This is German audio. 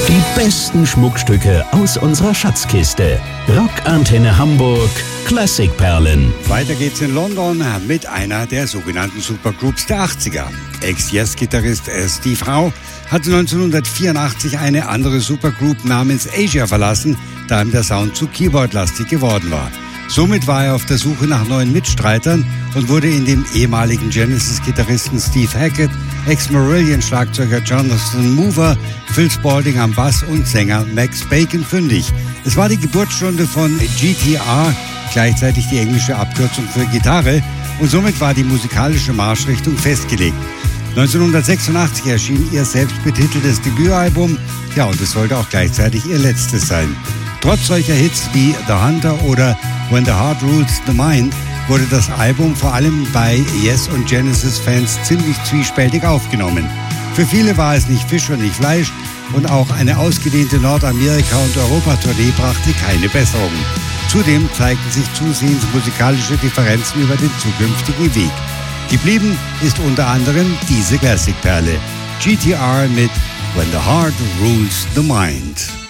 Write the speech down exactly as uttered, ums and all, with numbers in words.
Die besten Schmuckstücke aus unserer Schatzkiste. Rockantenne Hamburg Classic-Perlen. Weiter geht's in London mit einer der sogenannten Supergroups der achtziger. Ex-Yes-Gitarrist Steve Howe hatte neunzehnhundertvierundachtzig eine andere Supergroup namens Asia verlassen, da ihm der Sound zu Keyboard-lastig geworden war. Somit war er auf der Suche nach neuen Mitstreitern und wurde in dem ehemaligen Genesis-Gitarristen Steve Hackett, Ex-Marillion-Schlagzeuger Jonathan Mover, Phil Spalding am Bass und Sänger Max Bacon fündig. Es war die Geburtsstunde von G T R, gleichzeitig die englische Abkürzung für Gitarre, und somit war die musikalische Marschrichtung festgelegt. neunzehnhundertsechsundachtzig erschien ihr selbstbetiteltes Debütalbum, ja, und es sollte auch gleichzeitig ihr letztes sein. Trotz solcher Hits wie The Hunter oder When the Heart Rules the Mind wurde das Album vor allem bei Yes- und Genesis-Fans ziemlich zwiespältig aufgenommen. Für viele war es nicht Fisch und nicht Fleisch, und auch eine ausgedehnte Nordamerika- und Europatournee brachte keine Besserung. Zudem zeigten sich zusehends musikalische Differenzen über den zukünftigen Weg. Geblieben ist unter anderem diese Classic-Perle, G T R mit When the Heart Rules the Mind.